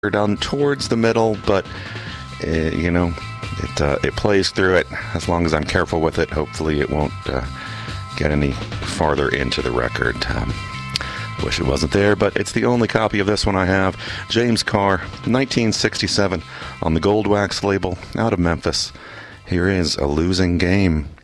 down towards the middle, but it plays through it as long as I'm careful with it. Hopefully it won't get any farther into the record. Wish it wasn't there, but it's the only copy of this one I have. James Carr, 1967, on the Gold Wax label, out of Memphis. Here is A Losing Game.